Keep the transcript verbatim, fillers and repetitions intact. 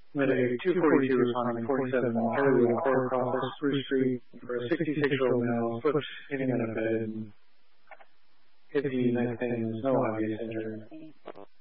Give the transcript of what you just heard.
Medic two forty-two responding forty-seven Hollywood Core across Spruce Street for a sixty-six-year-old male foot hitting on a bed. Hit the next thing, there's no obvious injury.